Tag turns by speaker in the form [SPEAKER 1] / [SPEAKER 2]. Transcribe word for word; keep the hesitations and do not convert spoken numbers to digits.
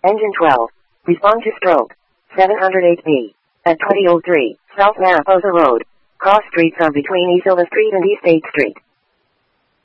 [SPEAKER 1] Engine twelve. Respond to stroke. seven oh eight B. At twenty oh three, South Mariposa Road. Cross streets are between East Silva Street and East eighth Street.